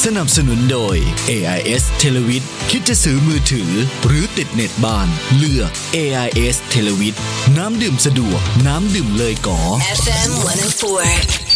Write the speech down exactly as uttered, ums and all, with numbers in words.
นับสนุนโดย เอ ไอ เอส Televid คิดจะซื้อมือถือหรือติดเน็ตบ้านเลือก เอ ไอ เอส Televid น้ำดื่มสะดวกน้ำดื่มเลยก๋อเอฟ เอ็ม หนึ่งศูนย์สี่